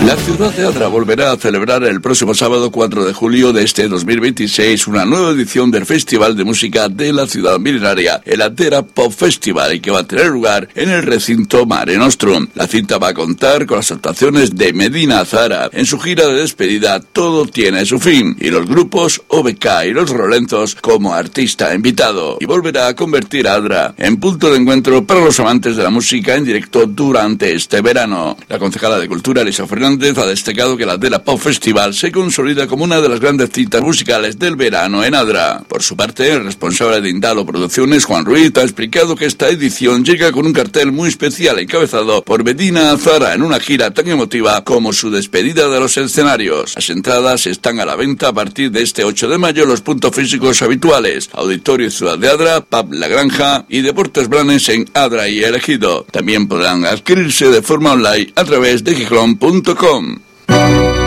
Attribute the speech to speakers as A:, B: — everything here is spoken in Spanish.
A: La ciudad de Adra volverá a celebrar el próximo sábado 4 de julio de este 2026 una nueva edición del Festival de Música de la Ciudad Milenaria, el Adra Pop Festival, y que va a tener lugar en el recinto Mare Nostrum. La cita va a contar con las actuaciones de Medina Zara. En su gira de despedida, todo tiene su fin, y los grupos OBK y Los Rolenzos como artista invitado, y volverá a convertir a Adra en punto de encuentro para los amantes de la música en directo durante este verano. La concejala de Cultura, Elisa Fernández, ha destacado que la Adra Pop Festival se consolida como una de las grandes citas musicales del verano en Adra. Por su parte, el responsable de Indalo Producciones, Juan Ruiz, ha explicado que esta edición llega con un cartel muy especial encabezado por Medina Zara en una gira tan emotiva como su despedida de los escenarios. Las entradas están a la venta a partir de este 8 de mayo en los puntos físicos habituales: Auditorio Ciudad de Adra, Pub La Granja y Deportes Blanes en Adra y El Ejido. También podrán adquirirse de forma online a través de gijón.com.